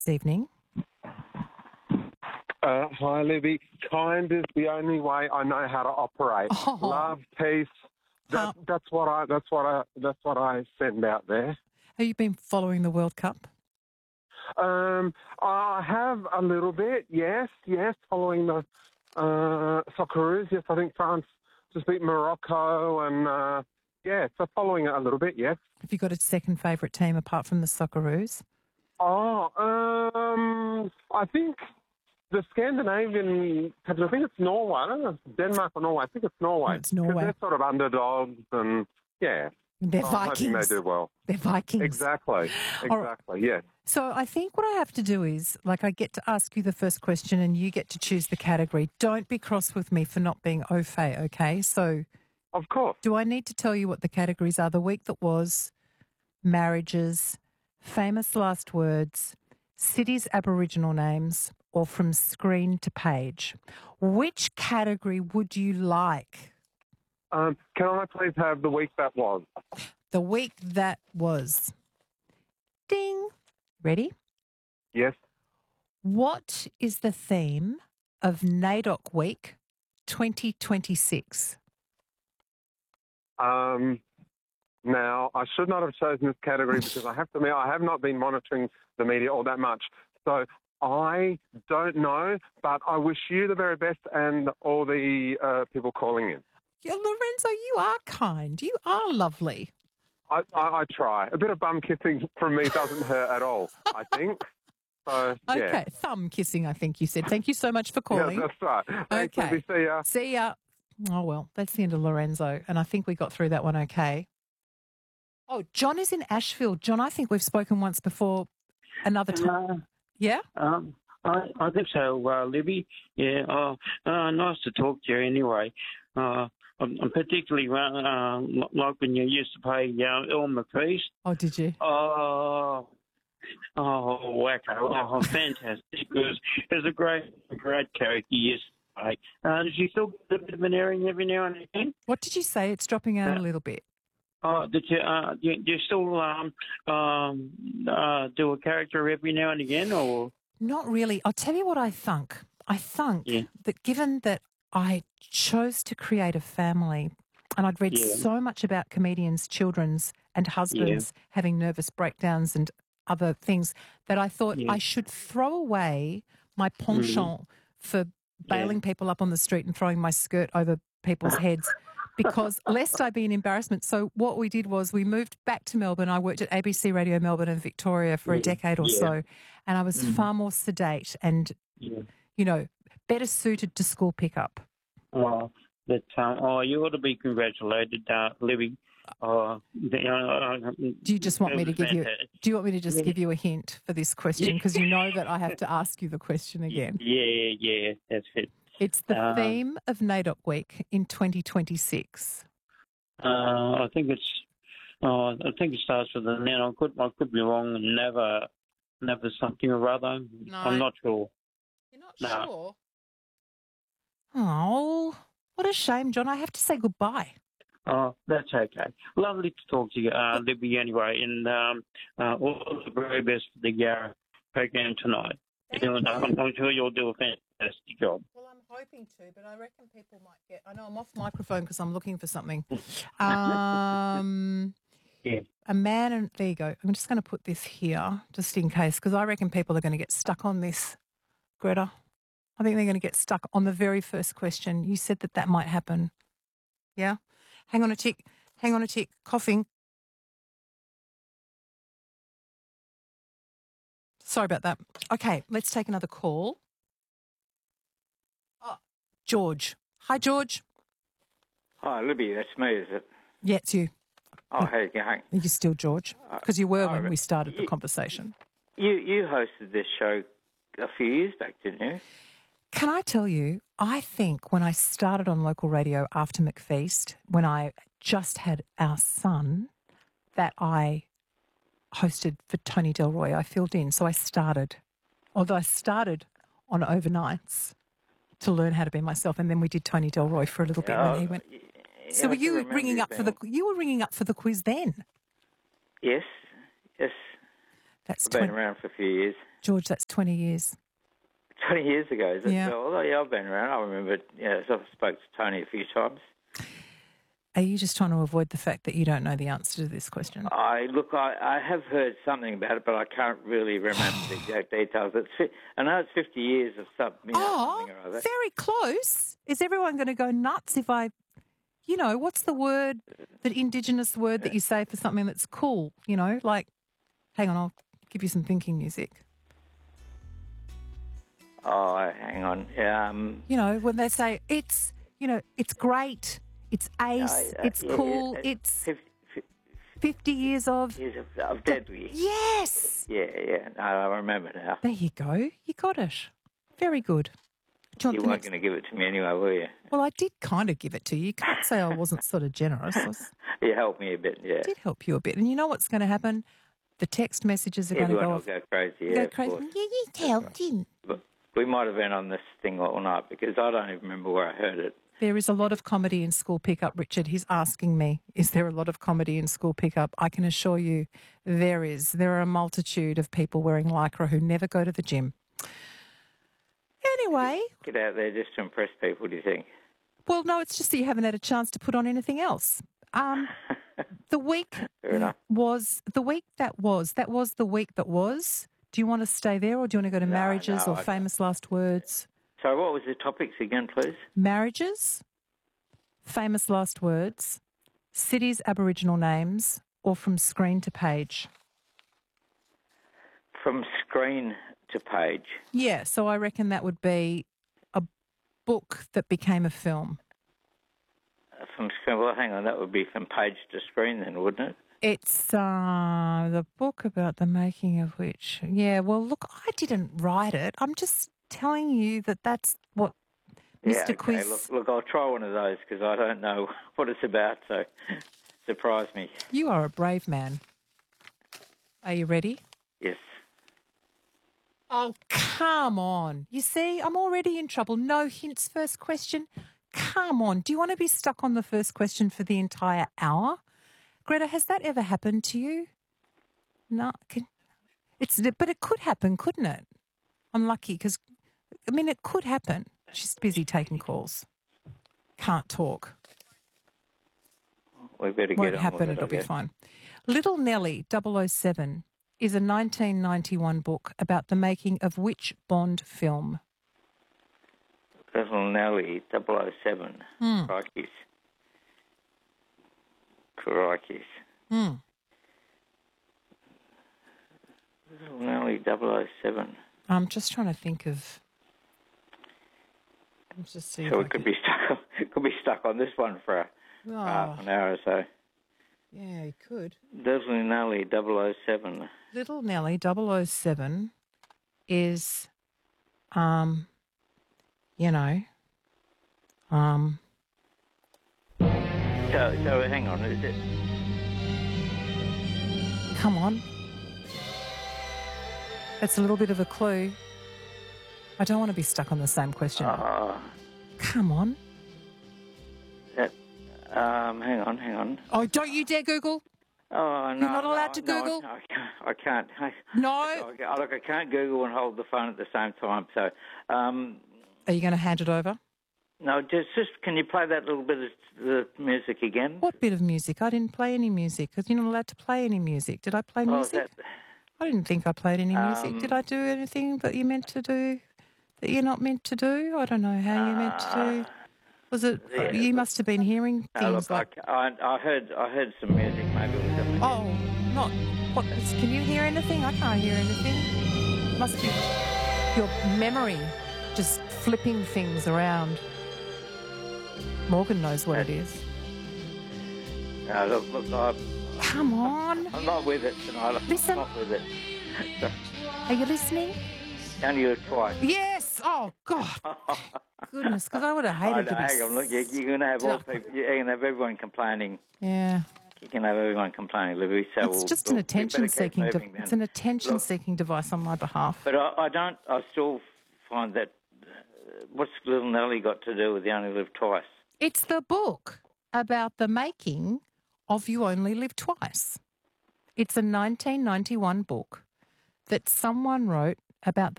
This evening. Hi, Libby. Kind is the only way I know how to operate. Oh. Love, peace. That's what I send out there. Have you been following the World Cup? I have a little bit. Yes. Following the Socceroos. Yes, I think France just beat Morocco, and so following it a little bit. Yes. Have you got a second favourite team apart from the Socceroos? I think the Scandinavian countries, I think it's Norway. I don't know if it's Denmark or Norway. I think it's Norway. Oh, it's Norway. They're sort of underdogs and, yeah. They're I'm Vikings. hoping they do well. They're Vikings. Exactly, yes. So I think what I have to do is, I get to ask you the first question and you get to choose the category. Don't be cross with me for not being au fait, okay? So... Of course. Do I need to tell you what the categories are? The week that was, marriages, famous last words, cities' Aboriginal names, or from screen to page. Which category would you like? Can I please have the week that was? The week that was. Ding. Ready? Yes. What is the theme of NAIDOC Week 2026? Now, I should not have chosen this category because I have to admit I have not been monitoring the media all that much. So I don't know, but I wish you the very best and all the people calling in. Yeah, Lorenzo, you are kind. You are lovely. I try. A bit of bum kissing from me doesn't hurt at all, I think. So, yeah. Okay, thumb kissing, I think you said. Thank you so much for calling. Yeah, that's right. Thanks, Okay. Libby. See ya. See ya. Oh, well, that's the end of Lorenzo, and I think we got through that one okay. Oh, John is in Ashfield. John, I think we've spoken once before another time. Yeah? I think so, Libby. Yeah, nice to talk to you anyway. I'm particularly like when you used to play Elmer Feast. Oh, did you? Oh, wacko. Oh, fantastic. It was a great character you used to play. Does she still get a bit of an airing every now and again? What did you say? It's dropping out a little bit. Did you still do a character every now and again, or? Not really. I'll tell you what I thunk. I thunk that given that I chose to create a family and I'd read so much about comedians' children's and husbands having nervous breakdowns and other things that I thought I should throw away my penchant for bailing people up on the street and throwing my skirt over people's heads because lest I be an embarrassment. So what we did was we moved back to Melbourne. I worked at ABC Radio Melbourne and Victoria for a decade or so, and I was far more sedate and, you know, better suited to school pickup. You ought to be congratulated, Libby. Do you just want me to give you? Do you want me to just give you a hint for this question? Because you know that I have to ask you the question again. Yeah, that's it. It's the theme of NAIDOC Week in 2026. I think it starts with an N. I could be wrong. Never something or other. No. I'm not sure. You're not sure? Oh, what a shame, John. I have to say goodbye. Oh, that's okay. Lovely to talk to you, Libby, anyway, and all the very best for the program tonight. I'm sure you'll do a fantastic job. Well, I'm hoping to, but I reckon people might get... I know I'm off microphone because I'm looking for something. A man and... There you go. I'm just going to put this here just in case because I reckon people are going to get stuck on this, Greta. I think they're going to get stuck on the very first question. You said that might happen. Yeah? Hang on a tick. Coughing. Sorry about that. Okay, let's take another call. Oh, George. Hi, George. Hi, Libby. That's me, is it? Yeah, it's you. Oh, how you going? You're still George, because you were when we started the conversation. You hosted this show a few years back, didn't you? Can I tell you, I think when I started on local radio after McFeast, when I just had our son, that I hosted for Tony Delroy. I filled in. So I started on overnights to learn how to be myself. And then we did Tony Delroy for a little bit. And then he went. So were you ringing up for the quiz then? Yes. That's I've been around for a few years. George, that's 20 years. 20 years ago, is it? Yeah. Well, I've been around. I remember, so I've spoke to Tony a few times. Are you just trying to avoid the fact that you don't know the answer to this question? I have heard something about it, but I can't really remember the exact details. I know it's 50 years of something. Something or other. Very close. Is everyone going to go nuts if I, what's the word, the Indigenous word that you say for something that's cool? Like, hang on, I'll give you some thinking music. Oh, hang on. When they say it's great, it's ace, it's cool, it's 50 years of deadly. Yes. Yeah. No, I remember now. There you go. You got it. Very good. You weren't going to give it to me anyway, were you? Well, I did kind of give it to you. You can't say I wasn't sort of generous. You helped me a bit, yeah. I did help you a bit. And you know what's going to happen? The text messages are going to go off. Everyone will go crazy, yeah, go crazy. Yeah, you helped him. But we might have been on this thing all night because I don't even remember where I heard it. There is a lot of comedy in school pickup, Richard. He's asking me, is there a lot of comedy in school pickup? I can assure you there is. There are a multitude of people wearing Lycra who never go to the gym. Anyway. Get out there just to impress people, do you think? Well, no, it's just that you haven't had a chance to put on anything else. The week was the week that was. That was the week that was. Do you want to stay there or do you want to go to marriages or famous last words? So what was the topics again, please? Marriages, famous last words, cities, Aboriginal names, or from screen to page? From screen to page. Yeah, so I reckon that would be a book that became a film. From screen, well, hang on, that would be from page to screen then, wouldn't it? It's the book about the making of which. Yeah, well, look, I didn't write it. I'm just telling you that that's what Mr. Quiz... Look, I'll try one of those because I don't know what it's about, so surprise me. You are a brave man. Are you ready? Yes. Oh, come on. You see, I'm already in trouble. No hints, first question. Come on. Do you want to be stuck on the first question for the entire hour? Greta, has that ever happened to you? No. But it could happen, couldn't it? I'm lucky because, it could happen. She's busy taking calls. Can't talk. We better get Won't on happen, with it, it'll be fine. Little Nelly 007 is a 1991 book about the making of which Bond film? Little Nelly 007. Crikey's. Little Nelly 007. I'm just trying to think of... So we could be stuck on this one for half an hour or so. Yeah, you could. Little Nelly 007. Little Nelly 007 is, So hang on, is it? Come on. That's a little bit of a clue. I don't want to be stuck on the same question. Come on. Hang on. Oh, don't you dare Google. Oh, no. You're not allowed to Google? No, I can't. No. Look, I can't Google and hold the phone at the same time. So, are you going to hand it over? No, just can you play that little bit of the music again? What bit of music? I didn't play any music because you're not allowed to play any music. Did I play music? I didn't think I played any music. Did I do anything that you meant to do that you're not meant to do? I don't know how you meant to do. Was it? Yeah, you must have been hearing things like. I heard some music. Maybe it was something. Oh, not what? Can you hear anything? I can't hear anything. It must be your memory just flipping things around. Morgan knows what it is. No, look, come on. I'm not with it tonight. Listen. I'm not with it. Are you listening? Only twice. Yes. Oh God. Goodness, because I would have hated to be. Hang on, look, you're going to have all people. You're going to have everyone complaining. Yeah. You can have everyone complaining, Libby. So it's just an attention-seeking. It's an attention-seeking device on my behalf. But I still find that. What's Little Nelly got to do with You Only Live Twice? It's the book about the making of You Only Live Twice. It's a 1991 book that someone wrote about